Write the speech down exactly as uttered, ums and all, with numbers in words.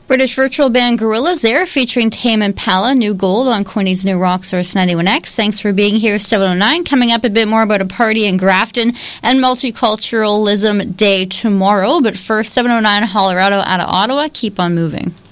British virtual band Gorillaz there, featuring Tame Impala, New Gold on Queenie's New Rock Source ninety-one X. Thanks for being here, seven oh nine. Coming up, a bit more about a party in Grafton and Multiculturalism Day tomorrow. But first, seven oh nine Colorado out of Ottawa. Keep on moving.